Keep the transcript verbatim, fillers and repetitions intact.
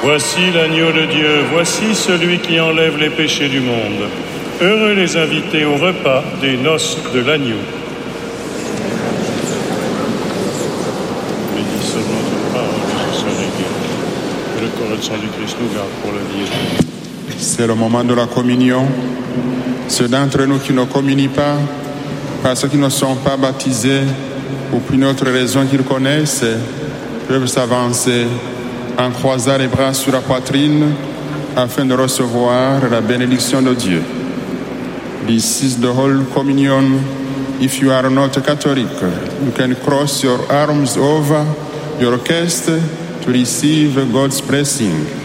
Voici l'agneau de Dieu, voici celui qui enlève les péchés du monde. Heureux les invités au repas des noces de l'agneau. Bénissons notre parole, Jésus Régué. Que le corps et le sang du Christ nous garde pour la vie éternelle. C'est le moment de la communion. Ceux d'entre nous qui ne communient pas, parce qu'ils ne sont pas baptisés, ou pour une autre raison qu'ils connaissent, peuvent s'avancer en croisant les bras sur la poitrine afin de recevoir la bénédiction de Dieu. This is the Holy Communion. If you are not a Catholic, you can cross your arms over your chest to receive God's blessing.